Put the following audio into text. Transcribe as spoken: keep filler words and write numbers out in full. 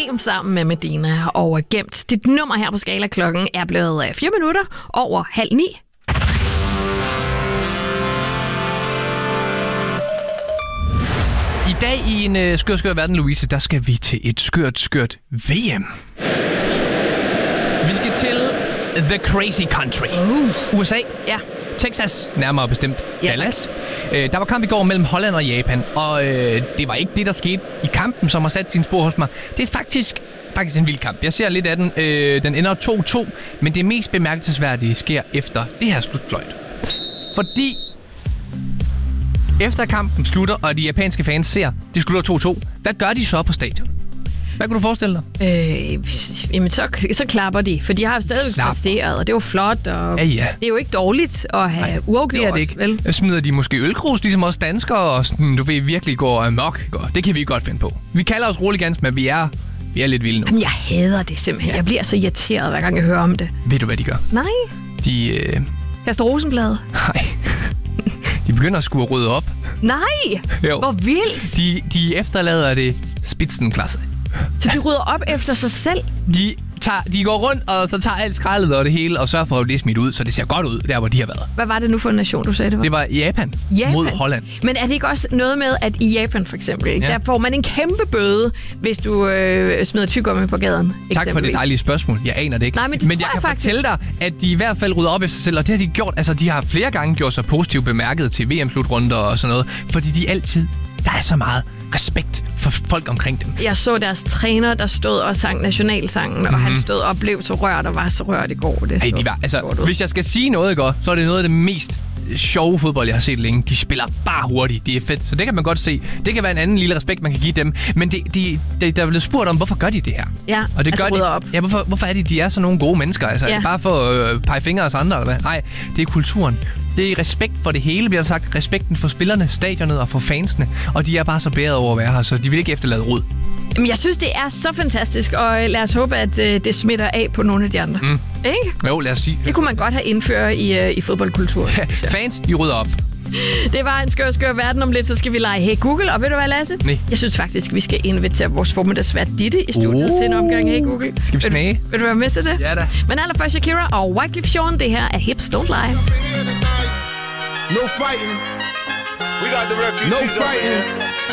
Dream sammen med Medina og Gemt. Dit nummer her på Skala klokken er blevet fire minutter over halv ni. I dag i en øh, skør, skør verden, Louise, der skal vi til et skørt, skørt V M. Vi skal til The Crazy Country. Uh. U S A. Ja. Texas, nærmere bestemt ja, Dallas. Øh, der var kamp i går mellem Holland og Japan, og øh, det var ikke det, der skete i kampen, som har sat sin spor hos mig. Det er faktisk, faktisk en vild kamp. Jeg ser lidt af den. Øh, den ender to to, men det mest bemærkelsesværdige sker efter det her slutfløjt. Fordi efter kampen slutter, og de japanske fans ser, det slutter to to, hvad gør de så på stadion? Hvad kunne du forestille dig? Øh, jamen, så, så klapper de, for de har jo stadigvæk præsteret, og det er jo flot, og ja, ja. det er jo ikke dårligt at have Nej, uafgjort. Det er det ikke. Vel? Smider de måske ølkrus, ligesom os danskere, og sådan, du ved, virkelig går amok. Det kan vi godt finde på. Vi kalder os roligans, men vi er, vi er lidt vilde nu. Jamen, jeg hader det simpelthen. Ja. Jeg bliver så irriteret, hver gang jeg hører om det. Ved du, hvad de gør? Nej. De... Øh... Kaster rosenblad. Nej. De begynder at skue rydde op. Nej! Jo. Hvor vildt! De, de efterlader det spidsenklasse. Så de rydder op efter sig selv? De, tager, de går rundt, og så tager alt skraldet og det hele, og sørger for at det er smidt ud, så det ser godt ud, der hvor de har været. Hvad var det nu for en nation, du sagde det var? Det var Japan, Japan. mod Holland. Men er det ikke også noget med, at i Japan for eksempel, ja. der får man en kæmpe bøde, hvis du øh, smider tyggegummi på gaden? Tak for det dejlige spørgsmål. Jeg aner det ikke. Nej, men, men jeg kan jeg fortælle dig, at de i hvert fald rydder op efter sig selv, og det har de gjort. Altså, de har flere gange gjort sig positivt bemærket til V M-slutrunder og sådan noget, fordi de altid, der er så meget respekt for folk omkring dem. Jeg så deres træner, der stod og sang nationalsangen, mm-hmm. og han stod og blev så rørt og var så rørt i går. Det Ej, de var, altså, hvis jeg skal sige noget, ikke, så er det noget af det mest sjove fodbold, jeg har set længe. De spiller bare hurtigt. Det er fedt. Så det kan man godt se. Det kan være en anden lille respekt, man kan give dem. Men det, de, de, der er blevet spurgt om, hvorfor gør de det her? Ja, og det altså gør de. Op. Ja, hvorfor, hvorfor er det, de er så nogle gode mennesker? Altså, ja. Bare for at øh, pege fingre os andre, eller hvad? Nej, det er kulturen. Det er respekt for det hele, bliver der sagt. Respekten for spillerne, stadionet og for fansene. Og de er bare så bæret over at være her, så de vil ikke efterlade rod. Jamen, jeg synes, det er så fantastisk, og lad os håbe, at øh, det smitter af på nogle af de andre. Mm. Ikke? Jo, lad os sige. Det kunne man godt have indført i, øh, i fodboldkulturen. Ja, fans, I rydder op. Det var en skør, skør verden. Om lidt, så skal vi lege Hey Google. Og ved du hvad, Lasse? Nej. Jeg synes faktisk, vi skal invitere vores formiddagsvært Ditte i studiet oh. til en omgang Hey Google. Skal vi smage? Vil, vil du være med til det? Ja da. Men allerførst Shakira og Wyclef Jean. Det her er Hips Don't Lie. No fighting. We got the refugees. No fighting.